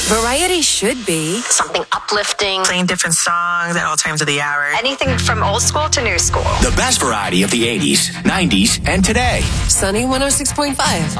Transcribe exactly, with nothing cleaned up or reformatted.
Variety should be something uplifting, playing different songs at all times of the hour. Anything from old school to new school. The best variety of the eighties, nineties, and today. Sunny one oh six point five.